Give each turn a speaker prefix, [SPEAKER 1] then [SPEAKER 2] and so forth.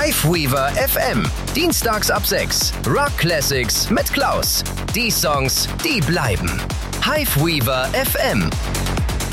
[SPEAKER 1] Hiveweaver FM. Dienstags ab 6. Rock Classics mit Klaus. Die Songs, die bleiben. Hiveweaver FM.